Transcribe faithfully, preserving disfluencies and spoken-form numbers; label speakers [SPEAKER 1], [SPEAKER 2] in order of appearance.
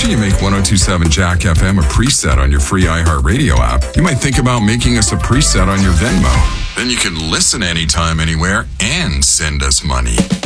[SPEAKER 1] After you make ten twenty-seven Jack F M a preset on your free iHeartRadio app, you might think about making us a preset on your Venmo. Then you can listen anytime, anywhere, and send us money.